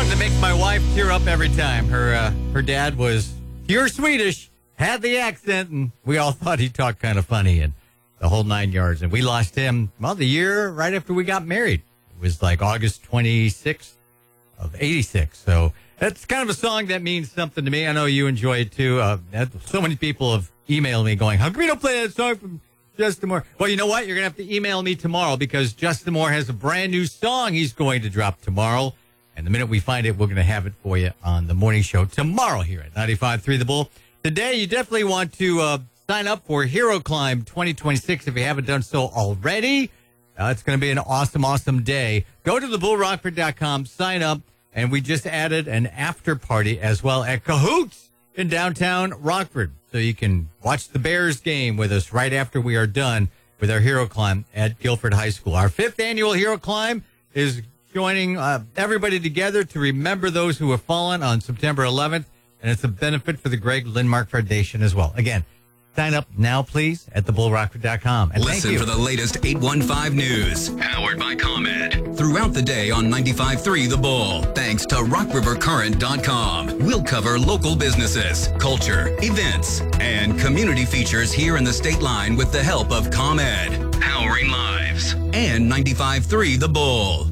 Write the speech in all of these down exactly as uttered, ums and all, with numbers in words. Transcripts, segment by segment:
song that makes my wife tear up every time. Her uh, her dad was pure Swedish, had the accent, and we all thought he talked kind of funny and the whole nine yards. And we lost him, well, the year right after we got married. It was like August twenty-sixth of eighty-six. So that's kind of a song that means something to me. I know you enjoy it too. Uh, so many people have emailed me going, how come we don't play that song from Justin Moore? Well, you know what? You're going to have to email me tomorrow because Justin Moore has a brand new song he's going to drop tomorrow. And the minute we find it, we're going to have it for you on the morning show tomorrow here at ninety-five point three The Bull. Today, you definitely want to uh, sign up for Hero Climb twenty twenty-six if you haven't done so already. Uh, it's going to be an awesome, awesome day. Go to the bull rockford dot com, sign up, and we just added an after party as well at Cahoots in downtown Rockford. So you can watch the Bears game with us right after we are done with our Hero Climb at Guilford High School. Our fifth annual Hero Climb is joining uh, everybody together to remember those who have fallen on September eleventh, and it's a benefit for the Greg Lindmark Foundation as well. Again, sign up now, please, at the bull rockford dot com. And listen thank you for the latest eight one five news, powered by ComEd. Throughout the day on ninety-five point three The Bull, thanks to rock river current dot com. We'll cover local businesses, culture, events, and community features here in the state line with the help of ComEd, powering lives, and ninety-five point three The Bull.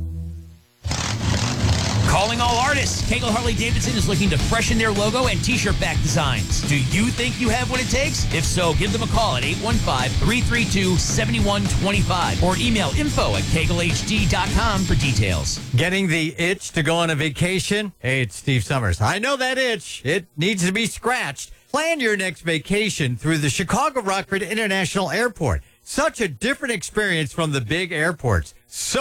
Calling all artists. Kegel Harley-Davidson is looking to freshen their logo and t-shirt back designs. Do you think you have what it takes? If so, give them a call at eight one five, three three two, seven one two five or email info at kegel h d dot com for details. Getting the itch to go on a vacation? Hey, it's Steve Summers. I know that itch. It needs to be scratched. Plan your next vacation through the Chicago Rockford International Airport. Such a different experience from the big airports. So